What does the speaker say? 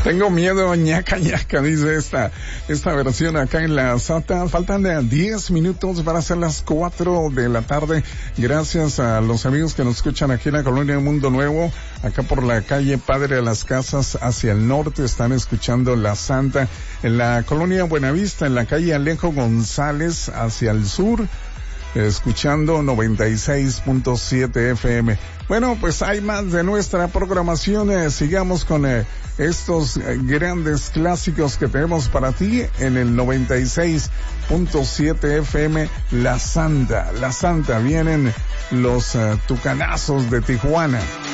Tengo miedo, ñaca, ñaca, dice esta versión acá en la Santa. Faltan 10 minutos para ser las 4 de la tarde. Gracias a los amigos que nos escuchan aquí en la colonia Mundo Nuevo, acá por la calle Padre de las Casas hacia el norte, están escuchando la Santa. En la colonia Buenavista, en la calle Alejo González hacia el sur, escuchando 96.7 FM. Bueno, pues hay más de nuestra programación. Sigamos con estos grandes clásicos que tenemos para ti en el 96.7 FM. La Santa, vienen los tucanazos de Tijuana.